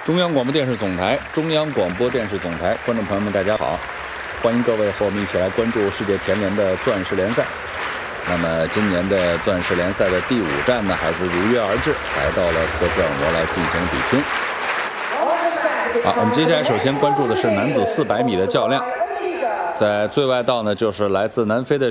中央广播电视总台，中央广播电视总台，观众朋友们，大家好！欢迎各位和我们一起来关注世界田联的钻石联赛。那么今年的钻石联赛的第5站呢，还是如约而至，来到了斯德哥尔摩来进行比拼。好，我们接下来首先关注的是男子400米的较量，在最外道呢，就是来自南非的